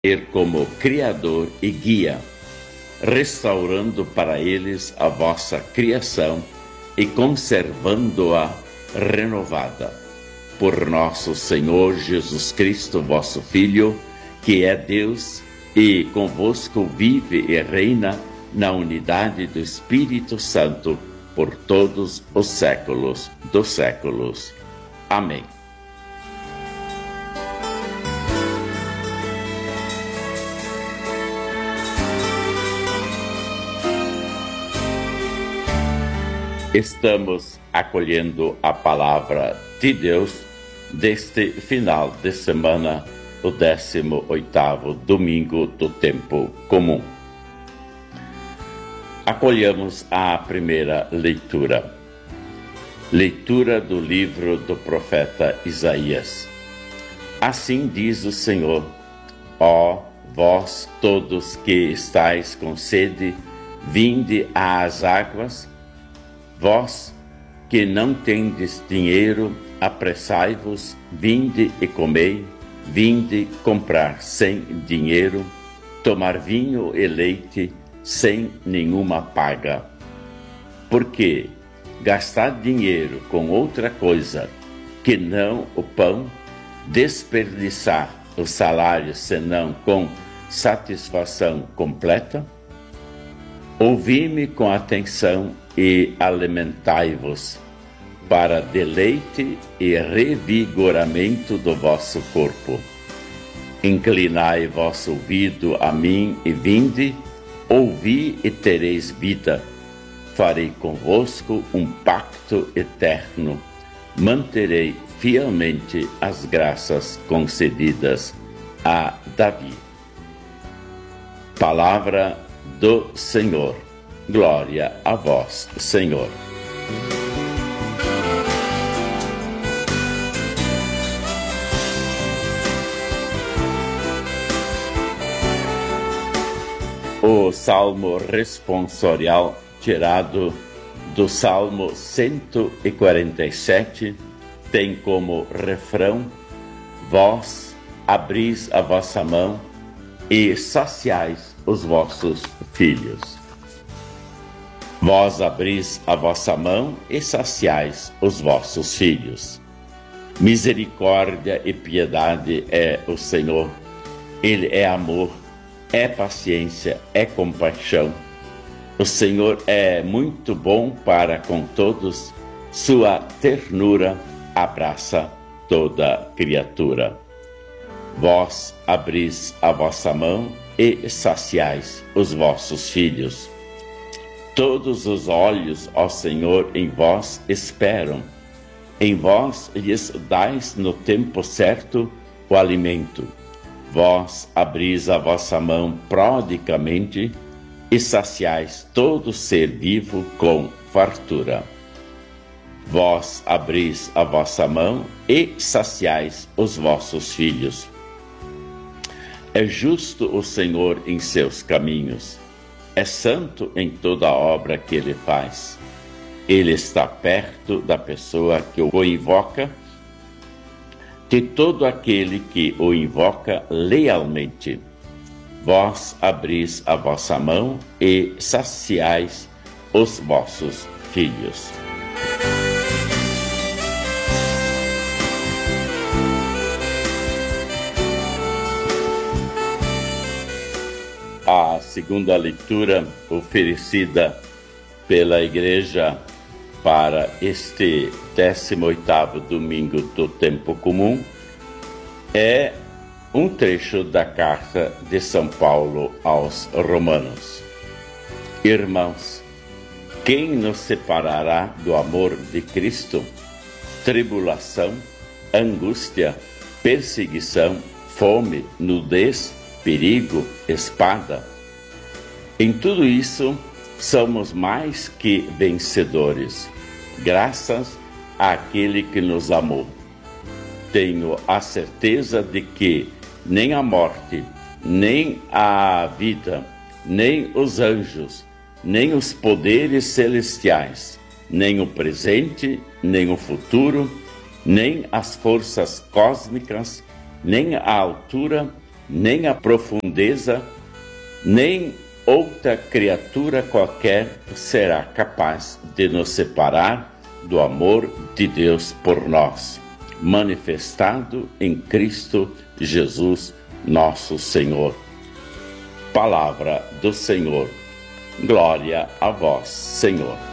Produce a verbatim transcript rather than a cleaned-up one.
ter como Criador e Guia, restaurando para eles a vossa criação e conservando-a renovada. Por nosso Senhor Jesus Cristo, vosso Filho, que é Deus e convosco vive e reina na unidade do Espírito Santo, por todos os séculos dos séculos. Amém. Estamos acolhendo a palavra de Deus deste final de semana, o décimo oitavo domingo do tempo comum. Acolhamos a primeira leitura. Leitura do livro do profeta Isaías. Assim diz o Senhor: ó vós todos que estáis com sede, vinde às águas. Vós que não tendes dinheiro, apressai-vos, vinde e comei, vinde comprar sem dinheiro, tomar vinho e leite sem nenhuma paga. Porque gastar dinheiro com outra coisa que não o pão, desperdiçar o salário senão com satisfação completa? Ouvi-me com atenção e alimentai-vos, para deleite e revigoramento do vosso corpo. Inclinai vosso ouvido a mim e vinde, ouvi e tereis vida. Farei convosco um pacto eterno, manterei fielmente as graças concedidas a Davi. Palavra do Senhor. Glória a vós, Senhor. O salmo responsorial tirado do Salmo cento e quarenta e sete tem como refrão: vós abris a vossa mão e saciais os vossos filhos. Vós abris a vossa mão e saciais os vossos filhos. Misericórdia e piedade é o Senhor. Ele é amor, é paciência, é compaixão. O Senhor é muito bom para com todos, sua ternura abraça toda criatura. Vós abris a vossa mão e saciais os vossos filhos. Todos os olhos, ó Senhor, em vós esperam. Em vós lhes dais no tempo certo o alimento. Vós abris a vossa mão prodigamente e saciais todo ser vivo com fartura. Vós abris a vossa mão e saciais os vossos filhos. É justo o Senhor em seus caminhos. É santo em toda a obra que ele faz. Ele está perto da pessoa que o invoca, de todo aquele que o invoca lealmente. Vós abris a vossa mão e saciais os vossos filhos. A segunda leitura oferecida pela Igreja para este décimo oitavo domingo do tempo comum é um trecho da carta de São Paulo aos Romanos. Irmãos, quem nos separará do amor de Cristo? Tribulação, angústia, perseguição, fome, nudez, perigo, espada. Em tudo isso, somos mais que vencedores, graças àquele que nos amou. Tenho a certeza de que nem a morte, nem a vida, nem os anjos, nem os poderes celestiais, nem o presente, nem o futuro, nem as forças cósmicas, nem a altura, nem a profundeza, nem outra criatura qualquer será capaz de nos separar do amor de Deus por nós, manifestado em Cristo Jesus, nosso Senhor. Palavra do Senhor. Glória a vós, Senhor.